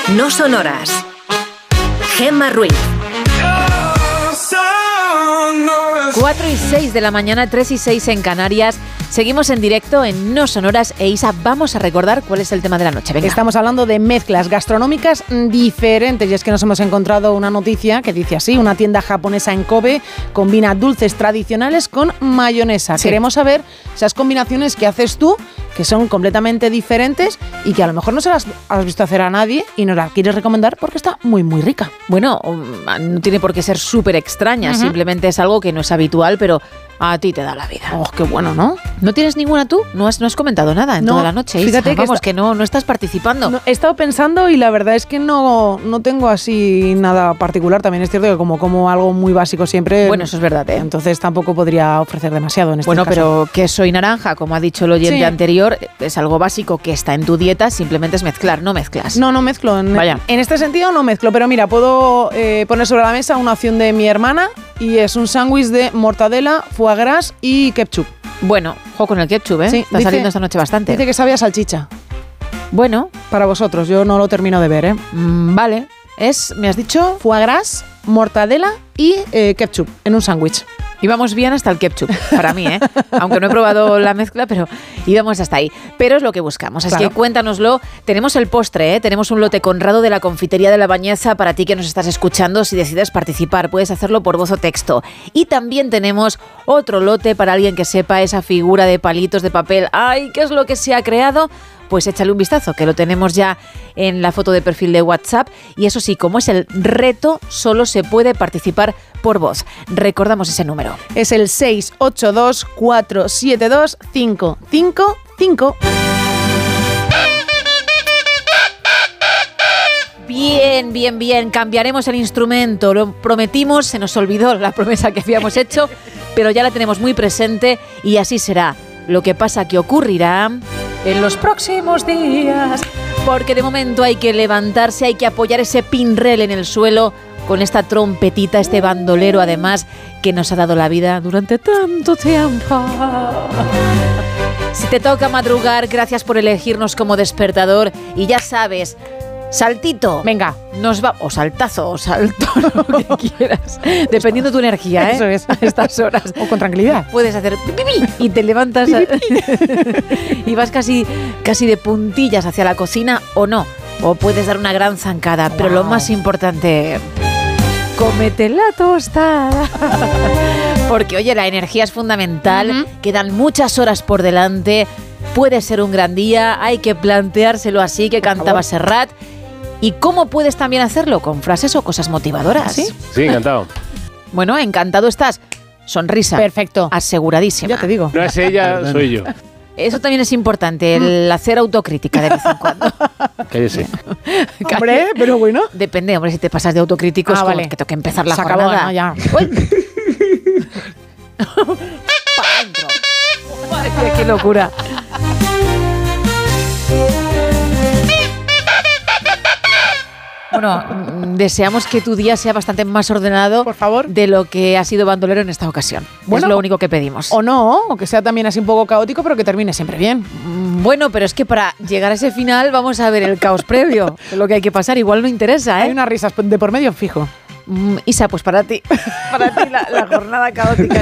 No sonoras. Gemma Ruiz. 4:06 de la mañana, 3:06 en Canarias. Seguimos en directo en No Sonoras. E Isa, vamos a recordar cuál es el tema de la noche. Venga. Estamos hablando de mezclas gastronómicas diferentes y es que nos hemos encontrado una noticia que dice así: una tienda japonesa en Kobe combina dulces tradicionales con mayonesa. Sí. Queremos saber esas combinaciones que haces tú, que son completamente diferentes y que a lo mejor no se las has visto hacer a nadie y nos la quieres recomendar porque está muy, muy rica. Bueno, no tiene por qué ser súper extraña, simplemente es algo que no es habitual, pero a ti te da la vida. ¡Oh, qué bueno!, ¿no? ¿No tienes ninguna tú? ¿No has comentado nada en toda la noche? Fíjate Isa, que no estás participando. No, he estado pensando y la verdad es que no tengo así nada particular. También es cierto que como algo muy básico siempre... Bueno, eso es verdad, ¿eh? Entonces tampoco podría ofrecer demasiado en este caso. Bueno, pero queso y naranja, como ha dicho el oyente anterior, es algo básico que está en tu dieta, simplemente es mezclar, no mezclas. No mezclo. Vaya. En este sentido no mezclo, pero mira, puedo poner sobre la mesa una opción de mi hermana y es un sándwich de mortadela, foie gras y ketchup. Bueno, juego con el ketchup, ¿eh? Sí, está saliendo esta noche bastante. Dice que sabe a salchicha. Bueno. Para vosotros, yo no lo termino de ver, ¿eh? Vale. ¿Me has dicho? Foie gras, mortadela y ketchup en un sándwich. Íbamos bien hasta el ketchup, para mí, ¿eh? Aunque no he probado la mezcla, pero íbamos hasta ahí. Pero es lo que buscamos, así que cuéntanoslo. Tenemos el postre, ¿eh? Tenemos un lote Conrado de la confitería de La Bañeza para ti que nos estás escuchando. Si decides participar, puedes hacerlo por voz o texto. Y también tenemos otro lote para alguien que sepa esa figura de palitos de papel. ¡Ay, qué es lo que se ha creado! Pues échale un vistazo, que lo tenemos ya en la foto de perfil de WhatsApp. Y eso sí, como es el reto, solo se puede participar por voz. Recordamos ese número. Es el 682-472-555. Bien. Cambiaremos el instrumento. Lo prometimos, se nos olvidó la promesa que habíamos hecho, pero ya la tenemos muy presente y así será. Lo que pasa que ocurrirá en los próximos días, porque de momento hay que levantarse, hay que apoyar ese pinrel en el suelo con esta trompetita, este bandolero además que nos ha dado la vida durante tanto tiempo. Si te toca madrugar, gracias por elegirnos como despertador y ya sabes, saltito. Venga. Nos va, o saltazo, o salto, lo que quieras. Dependiendo de tu energía, ¿eh? Eso es. A estas horas. O con tranquilidad. Puedes hacer pipí y te levantas y vas casi de puntillas hacia la cocina o no. O puedes dar una gran zancada. Wow. Pero lo más importante, cómete la tostada. Porque, oye, la energía es fundamental. Quedan muchas horas por delante. Puede ser un gran día. Hay que planteárselo así, que cantaba Serrat. ¿Y cómo puedes también hacerlo? Con frases o cosas motivadoras. Sí, encantado. Bueno, encantado estás. Sonrisa. Perfecto. Aseguradísima. Ya te digo. No es ella, soy yo. Eso también es importante, el hacer autocrítica de vez en cuando. Cállese. Hombre, pero bueno. Depende, hombre, si te pasas de autocrítico es vale. que tengo que empezar la Se jornada. Acabó, ¿no? Ya. Para adentro. Madre mía, qué locura. Bueno, deseamos que tu día sea bastante más ordenado, por favor, de lo que ha sido bandolero en esta ocasión. Bueno, es lo único que pedimos. O no, o que sea también así un poco caótico, pero que termine siempre bien. Bueno, pero es que para llegar a ese final vamos a ver el caos previo, lo que hay que pasar. Igual no interesa, ¿eh? Hay unas risas de por medio fijo. Isa, pues para ti la jornada caótica